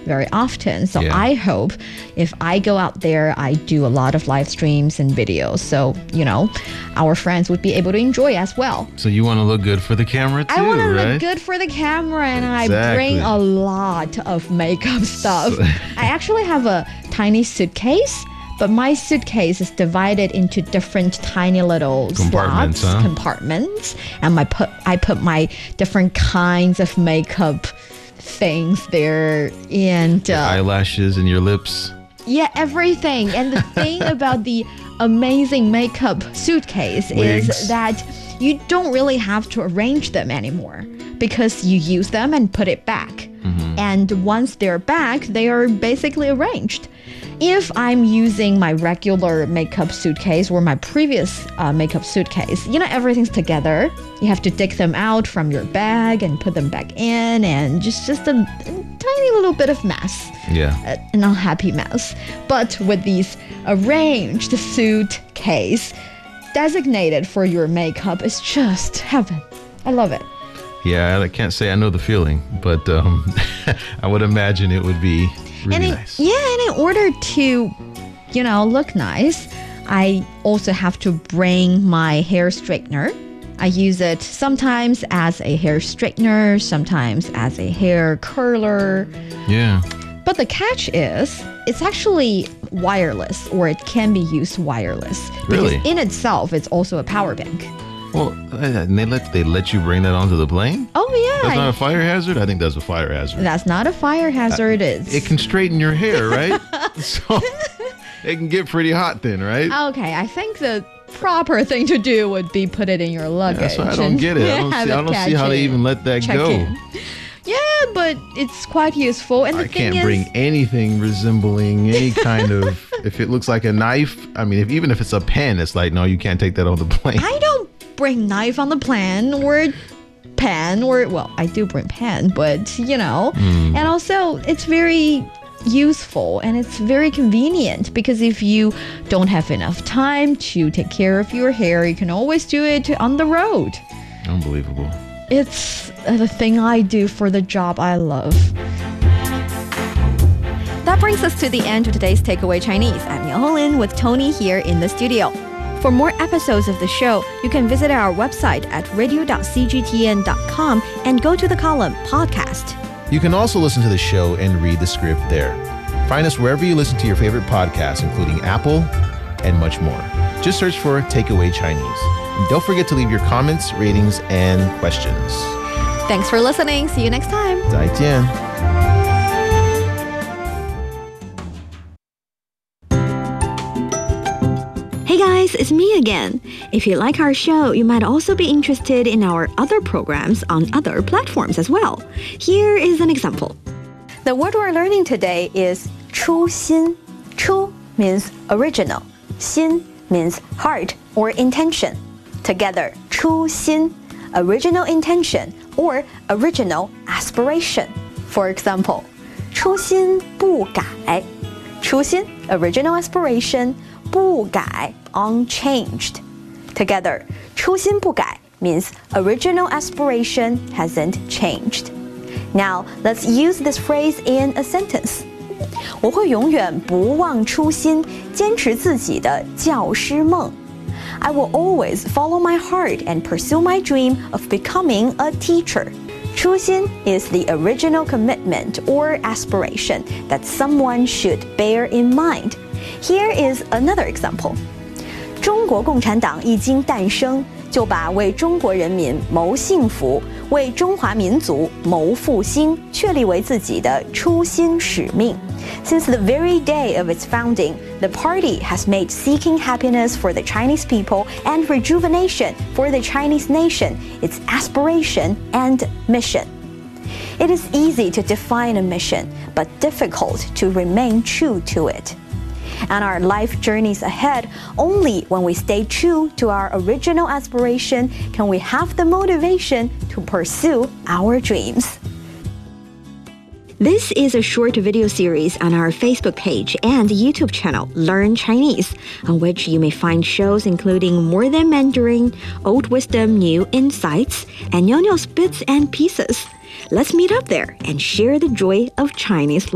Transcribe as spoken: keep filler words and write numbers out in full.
very often. So Yeah. I hope if I go out there, I do a lot of live streams and videos. So, you know, our friends would be able to enjoy as well. So you want to look good for the camera too, I want to right? look good for the camera, and Exactly. I bring a lot of makeup stuff. I actually have a tiny suitcase, but my suitcase is divided into different tiny little Compartments, slots, huh? compartments, and my put I put my different kinds of makeup things there, and uh, Eyelashes and your lips. yeah, everything. And the thing about the amazing makeup suitcase Wigs. is that you don't really have to arrange them anymore because you use them and put it back. Mm-hmm. And once they're back, they are basically arranged. If I'm using my regular makeup suitcase or my previous uh, makeup suitcase, you know, everything's together. You have to dig them out from your bag and put them back in, and just, just a, a tiny little bit of mess. Yeah. Uh, an unhappy mess. But with these arranged suitcase designated for your makeup, it's just heaven. I love it. Yeah, I can't say I know the feeling, but um, I would imagine it would be really and in, nice. Yeah, and in order to, you know, look nice, I also have to bring my hair straightener. I use it sometimes as a hair straightener, sometimes as a hair curler. Yeah. But the catch is, it's actually wireless, or it can be used wireless. Really? Because in itself, it's also a power bank. Well, and they let they let you bring that onto the plane? Oh, yeah. That's not a fire hazard? I think that's a fire hazard. That's not a fire hazard. It's It can straighten your hair, right? So it can get pretty hot then, right? okay. I think the proper thing to do would be put it in your luggage. That's why I don't and get it. I don't have see, I don't see how they even let that check go. in. Yeah, but it's quite useful. And the I thing can't is, bring anything resembling any kind of, if it looks like a knife, I mean, if even if it's a pen, it's like, no, you can't take that on the plane. I don't bring knife on the plane or pen, or well, I do bring pen, but you know, Mm. and also it's very useful and it's very convenient, because if you don't have enough time to take care of your hair, you can always do it on the road. Unbelievable. It's the thing I do for the job I love. That brings us to the end of today's Takeaway Chinese. I'm Miao Honglin with Tony here in the studio. For more episodes of the show, you can visit our website at radio dot c g t n dot com and go to the column Podcast. You can also listen to the show and read the script there. Find us wherever you listen to your favorite podcasts, including Apple and much more. Just search for Takeaway Chinese. And don't forget to leave your comments, ratings, and questions. Thanks for listening. See you next time. 再见. Hey guys, it's me again. If you like our show, you might also be interested in our other programs on other platforms as well. Here is an example. The word we're learning today is 初心. 初 means original. 心 means heart or intention. Together, 初心, original intention or original aspiration. For example, 初心不改. 初心, original aspiration. 不改, unchanged. Together, 初心不改 means original aspiration hasn't changed. Now, let's use this phrase in a sentence. 我会永远不忘初心，坚持自己的教师梦。I will always follow my heart and pursue my dream of becoming a teacher. 初心 is the original commitment or aspiration that someone should bear in mind. Here is another example. 中国共产党一经诞生，就把为中国人民谋幸福、为中华民族谋复兴确立为自己的初心使命。Since the very day of its founding, the party has made seeking happiness for the Chinese people and rejuvenation for the Chinese nation its aspiration and mission. It is easy to define a mission, but difficult to remain true to it. And our life journeys ahead, only when we stay true to our original aspiration can we have the motivation to pursue our dreams. This is a short video series on our Facebook page and YouTube channel, Learn Chinese, on which you may find shows including More Than Mandarin, Old Wisdom, New Insights, and Niao Niao's Bits and Pieces. Let's meet up there and share the joy of Chinese